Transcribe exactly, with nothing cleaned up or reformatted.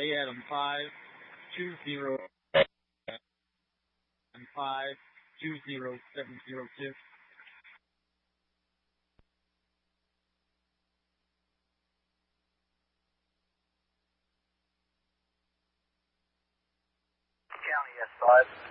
A Adam five two zero and five two zero seven zero two. County S five.